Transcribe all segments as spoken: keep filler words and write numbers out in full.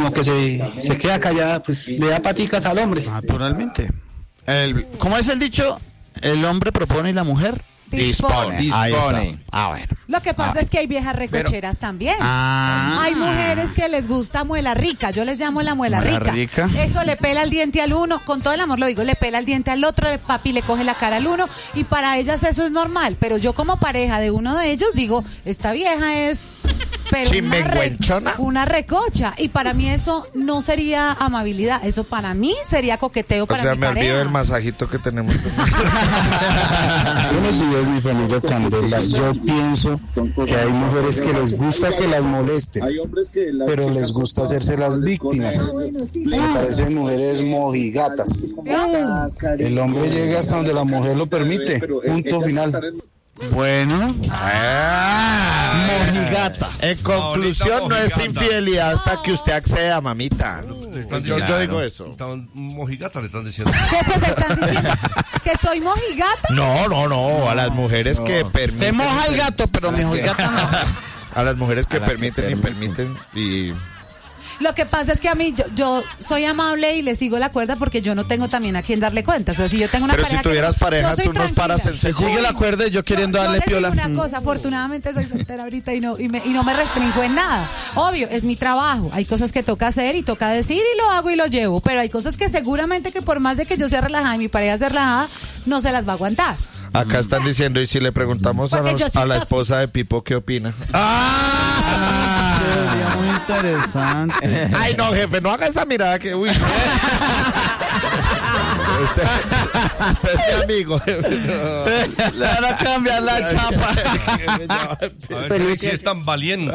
como que se, se queda callada, pues le da paticas al hombre. Naturalmente. El, ¿Cómo es el dicho? El hombre propone y la mujer dispone. Dispone. Ahí está. Ah, bueno. Lo que pasa Ah, es que hay viejas recocheras pero, también. Ah. Hay mujeres que les gusta muela rica, yo les llamo la muela, Muela rica. rica. Eso le pela el diente al uno, con todo el amor lo digo, le pela el diente al otro, el papi le coge la cara al uno y para ellas eso es normal, pero yo como pareja de uno de ellos digo, esta vieja es pero una, re- ¿Chimbenguenchona? una recocha y para mí eso no sería amabilidad, eso para mí sería coqueteo O para sea, mi me pareja. olvido del masajito que tenemos. Buenos días, mi familia Candela. Yo pienso que hay mujeres que les gusta que las molesten, pero les gusta hacerse las víctimas. Me parecen mujeres mojigatas. El hombre llega hasta donde la mujer lo permite. Punto final. Bueno. Ah, mojigatas. En conclusión, no es mojigata. infidelidad hasta que usted acceda, mamita. Le están Yo, diciendo- yo digo eso. Están mojigata, le están diciendo. ¿Qué pues están diciendo? ¿Que soy mojigata? No, no, no. A las mujeres que Usted permiten. moja el gato, pero mi gata no. A las mujeres que A las que permiten y permiten. Y. Lo que pasa es que a mí, yo, yo soy amable y le sigo la cuerda porque yo no tengo también a quien darle cuenta. O sea, si yo tengo una Pero pareja si tuvieras que- pareja, yo soy tú nos paras en tranquila. seco. Sigue la cuerda y yo queriendo Yo- darle yo les piola. digo una cosa, afortunadamente soy soltera ahorita y no, y, me, y no me restringo en nada. Obvio, es mi trabajo. Hay cosas que toca hacer y toca decir y lo hago y lo llevo. Pero hay cosas que seguramente que por más de que yo sea relajada y mi pareja sea relajada, no se las va a aguantar. Acá están diciendo, y si le preguntamos a, Porque los- yo soy a la tóxica. esposa de Pipo, ¿qué opina? Ah, sería muy interesante. Ay, no, jefe, no haga esa mirada que, uy. usted, usted es mi amigo. Le van a cambiar la chapa. A ver si es tan valiente.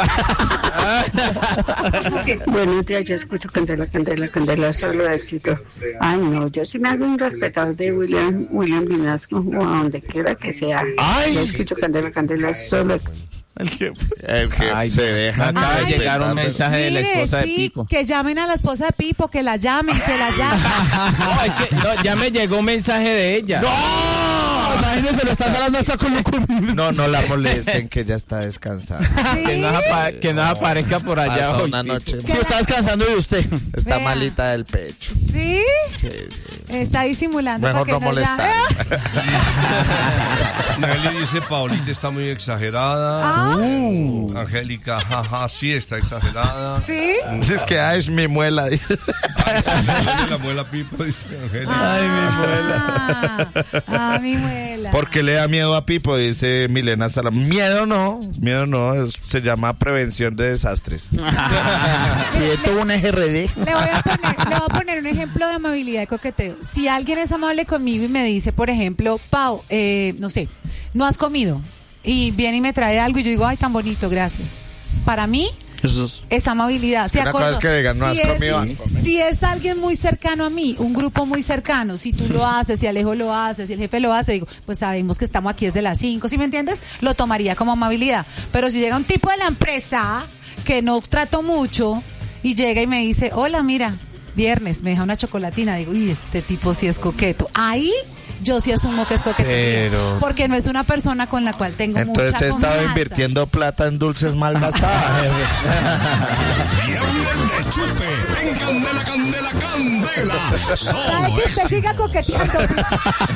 Buenos días, yo escucho Candela, Candela, Candela, solo éxito. Ay, no, yo sí me hago un respetador de William, William Vinasco, o a donde quiera que sea. Ay. Yo escucho Candela, Candela, solo éxito. El que, el que Ay, se deja. acaba de Ay, llegar un mensaje de la Mire, esposa de sí, Pipo. que llamen a la esposa de Pipo, que la llamen, que la llamen. No, es que- no, ya me llegó un mensaje de ella. Imagínese, lo estás hablando hasta con lo conmigo. No, no la molesten, que ya está descansada. Sí. Que no, apa- que no aparezca por allá Pasó hoy. una noche. Si está descansando de usted. Está Vea. malita del pecho. ¿Sí? Sí, sí. Está disimulando Mejor para no que no llame. molestar. Nelly dice, Paulita está muy exagerada. Ah. Uh. Angélica, jaja, sí está exagerada. ¿Sí? Es que, ay, es mi muela, dice. La muela Pipo, dice Angélica. Ay, mi muela. Ah, mi muela. Porque le da miedo a Pipo, dice Milena Salam. Miedo no, miedo no, es- se llama prevención de desastres. Si esto es un G R D. Le voy, a poner, le voy a poner un ejemplo de amabilidad de coqueteo. Si alguien es amable conmigo y me dice, por ejemplo, Pau, eh, no sé, no has comido, y viene y me trae algo y yo digo, ay, tan bonito, gracias. Para mí Eso es- es amabilidad. ¿Se Una cosa acordó? es que digan, no has si, es, comido. si es alguien muy cercano a mí, un grupo muy cercano, si tú lo haces, si Alejo lo hace, si el jefe lo hace, digo, pues sabemos que estamos aquí desde las cinco, ¿sí me entiendes? Lo tomaría como amabilidad. Pero si llega un tipo de la empresa que no trato mucho y llega y me dice, hola, mira, viernes, me deja una chocolatina, digo, uy, este tipo sí es coqueto. Ahí yo sí asumo que es coquetería. Pero- Porque no es una persona con la cual tengo Entonces mucha he estado confianza. invirtiendo plata en dulces mal gastadas. Viernes de chupe en Candela, Candela, Candela. Para Solo que usted éxito. siga coqueteando.